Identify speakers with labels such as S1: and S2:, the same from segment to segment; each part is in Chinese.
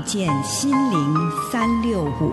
S1: 见心灵365。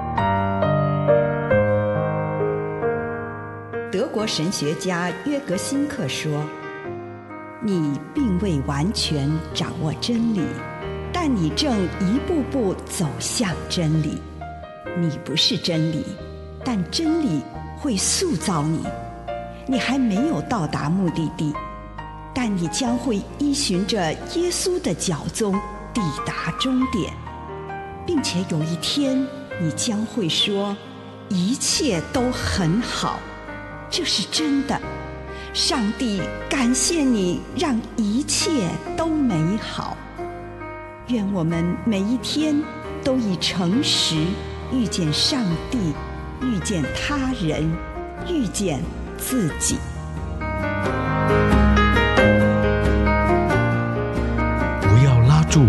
S1: 德国神学家约格辛克说，你并未完全掌握真理，但你正一步步走向真理。你不是真理，但真理会塑造你。你还没有到达目的地，但你将会依循着耶稣的脚踪抵达终点，并且有一天你将会说，一切都很好。这是真的，上帝感谢你让一切都美好。愿我们每一天都以诚实遇见上帝，遇见他人，遇见自己。
S2: 不要拉住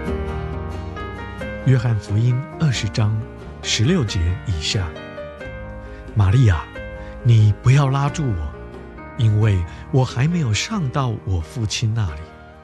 S2: 我。约翰福音20章16节以下。玛利亚，你不要拉住我，因为我还没有上到我父亲那里。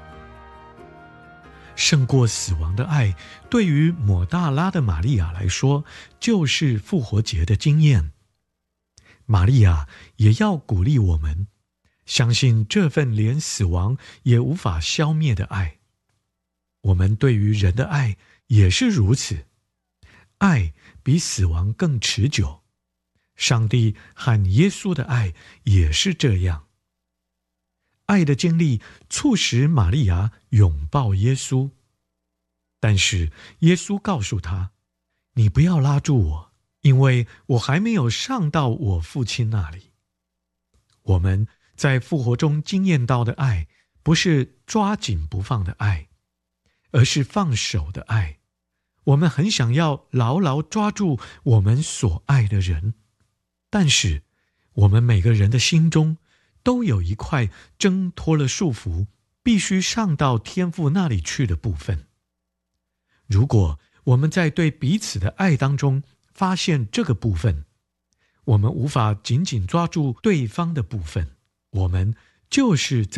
S2: 胜过死亡的爱，对于抹大拉的玛利亚来说，就是复活节的经验。玛利亚也要鼓励我们，相信这份连死亡也无法消灭的爱。我们对于人的爱也是如此，爱比死亡更持久。上帝和耶稣的爱也是这样。爱的经历促使玛利亚拥抱耶稣，但是耶稣告诉他，你不要拉住我，因为我还没有上到我父亲那里。我们在复活中经验到的爱，不是抓紧不放的爱，而是放手的爱。我们很想要牢牢抓住我们所爱的人，但是我们每个人的心中都有一块挣脱了束缚，必须上到天父那里去的部分。如果我们在对彼此的爱当中发现这个部分，我们无法紧紧抓住对方的部分，我们就是在